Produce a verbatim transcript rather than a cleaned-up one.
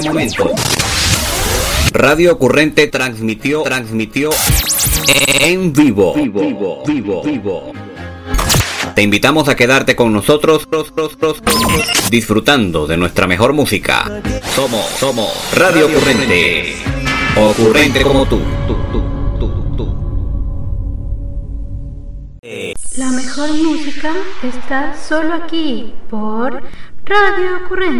momento. Radio Ocurrente transmitió, transmitió en vivo, vivo, vivo, vivo. Te invitamos a quedarte con nosotros, disfrutando de nuestra mejor música. Somos, somos Radio Ocurrente. Ocurrente como tú. tú, tú, tú, tú. La mejor música está solo aquí por Radio Ocurrente.